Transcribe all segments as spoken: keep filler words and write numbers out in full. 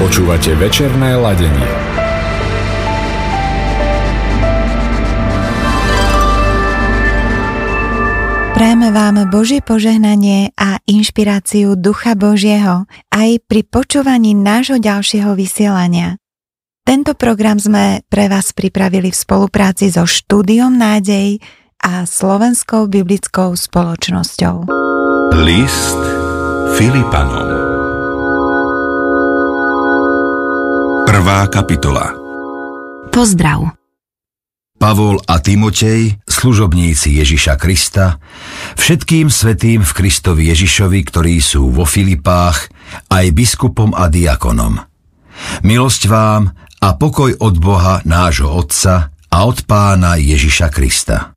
Počúvate večerné ladenie. Prajeme vám Božie požehnanie a inšpiráciu Ducha Božieho aj pri počúvaní nášho ďalšieho vysielania. Tento program sme pre vás pripravili v spolupráci so Štúdiom Nádej a Slovenskou biblickou spoločnosťou. List Filipanom. Prvá kapitola. Pozdrav. Pavol a Timotej, služobníci Ježiša Krista, všetkým svätým v Kristovi Ježišovi, ktorí sú vo Filipách, aj biskupom a diakonom. Milosť vám a pokoj od Boha, nášho Otca a od Pána Ježiša Krista.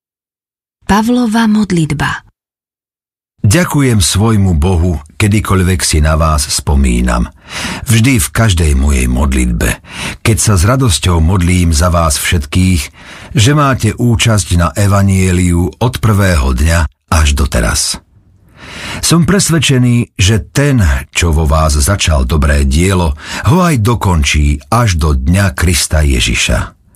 Pavlova modlitba. Ďakujem svojmu Bohu, kedykoľvek si na vás spomínam. Vždy v každej mojej modlitbe, keď sa s radosťou modlím za vás všetkých, že máte účasť na evanjeliu od prvého dňa až doteraz. Som presvedčený, že ten, čo vo vás začal dobré dielo, ho aj dokončí až do dňa Krista Ježiša.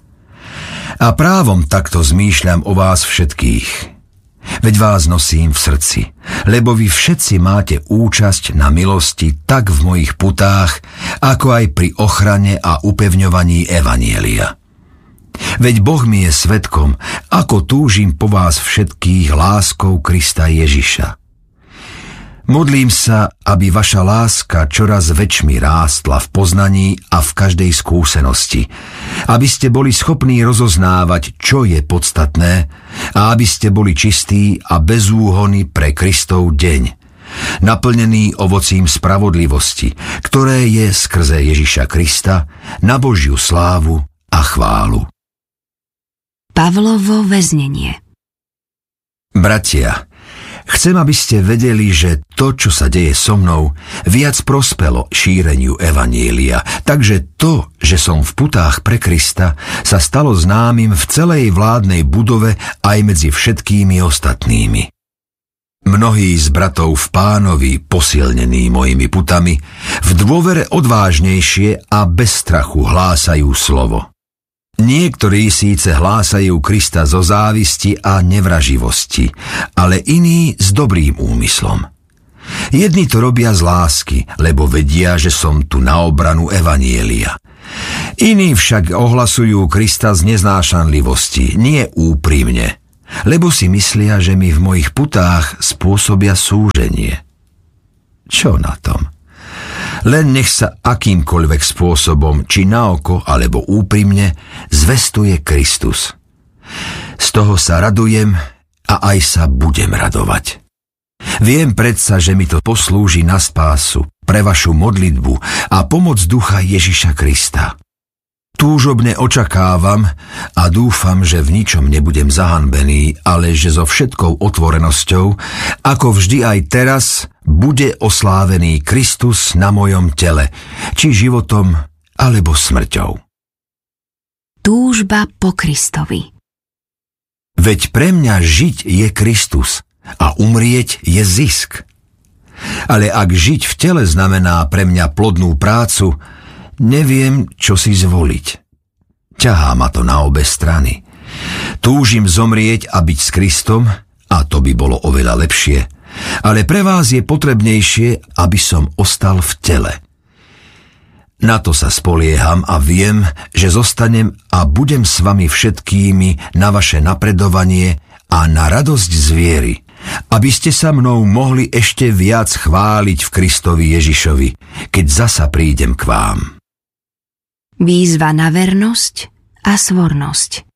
A právom takto zmýšľam o vás všetkých. Veď vás nosím v srdci, lebo vy všetci máte účasť na milosti tak v mojich putách, ako aj pri ochrane a upevňovaní evanjelia. Veď Boh mi je svedkom, ako túžim po vás všetkých láskou Krista Ježiša. Modlím sa, aby vaša láska čoraz väčšmi rástla v poznaní a v každej skúsenosti, aby ste boli schopní rozoznávať, čo je podstatné, a aby ste boli čistí a bezúhonní pre Kristov deň, naplnený ovocím spravodlivosti, ktoré je skrze Ježiša Krista na Božiu slávu a chválu. Pavlovo väznenie. Bratia, chcem, aby ste vedeli, že to, čo sa deje so mnou, viac prospelo šíreniu evanjelia, takže to, že som v putách pre Krista, sa stalo známym v celej vládnej budove aj medzi všetkými ostatnými. Mnohí z bratov v Pánovi, posilnení mojimi putami, v dôvere odvážnejšie a bez strachu hlásajú slovo. Niektorí síce hlásajú Krista zo závisti a nevraživosti, ale iní s dobrým úmyslom. Jedni to robia z lásky, lebo vedia, že som tu na obranu evanjelia. Iní však ohlasujú Krista z neznášanlivosti, nie úprimne, lebo si myslia, že mi v mojich putách spôsobia súženie. Čo na tom? Len nech sa akýmkoľvek spôsobom, či na oko, alebo úprimne, zvestuje Kristus. Z toho sa radujem a aj sa budem radovať. Viem predsa, že mi to poslúži na spásu, pre vašu modlitbu a pomoc Ducha Ježiša Krista. Túžobne očakávam a dúfam, že v ničom nebudem zahanbený, ale že so všetkou otvorenosťou, ako vždy aj teraz, bude oslávený Kristus na mojom tele, či životom, alebo smrťou. Túžba po Kristovi. Veď pre mňa žiť je Kristus a umrieť je zisk. Ale ak žiť v tele znamená pre mňa plodnú prácu, neviem, čo si zvoliť. Ťahá ma to na obe strany. Túžim zomrieť a byť s Kristom, a to by bolo oveľa lepšie, ale pre vás je potrebnejšie, aby som ostal v tele. Na to sa spolieham a viem, že zostanem a budem s vami všetkými na vaše napredovanie a na radosť z viery, aby ste sa mnou mohli ešte viac chváliť v Kristovi Ježišovi, keď zasa prídem k vám. Výzva na vernosť a svornosť.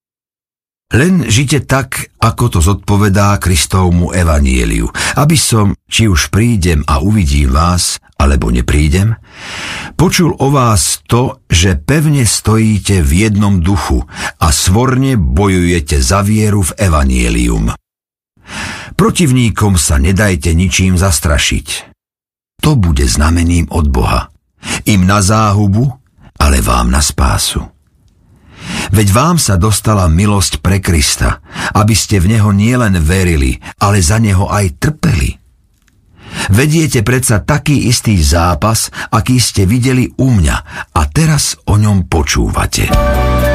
Len žite tak, ako to zodpovedá Kristovmu evanjeliu, aby som, či už prídem a uvidím vás, alebo neprídem, počul o vás to, že pevne stojíte v jednom duchu a svorne bojujete za vieru v evanjelium. Protivníkom sa nedajte ničím zastrašiť. To bude znamením od Boha. Im na záhubu, ale vám na spásu. Veď vám sa dostala milosť pre Krista, aby ste v Neho nielen verili, ale za Neho aj trpeli. Vediete predsa taký istý zápas, aký ste videli u mňa a teraz o ňom počúvate.